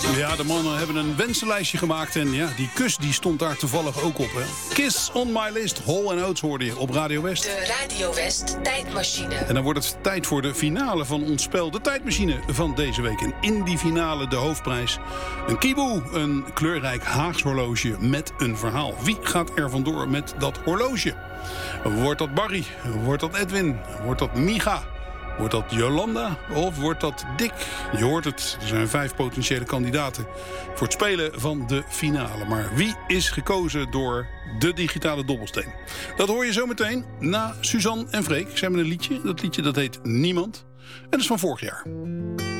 Ja, de mannen hebben een wensenlijstje gemaakt en ja, die kus die stond daar toevallig ook op. Hè. Kiss on my list, Hall & Oates hoorde je op Radio West. De Radio West tijdmachine. En dan wordt het tijd voor de finale van ons spel, de tijdmachine van deze week. En in die finale de hoofdprijs, een kiboe, een kleurrijk Haags horloge met een verhaal. Wie gaat er vandoor met dat horloge? Wordt dat Barry? Wordt dat Edwin? Wordt dat Micha? Wordt dat Jolanda of wordt dat Dick? Je hoort het, er zijn 5 potentiële kandidaten voor het spelen van de finale. Maar wie is gekozen door de digitale dobbelsteen? Dat hoor je zo meteen na Suzanne en Freek. Ze hebben een liedje, dat liedje dat heet Niemand. En dat is van vorig jaar.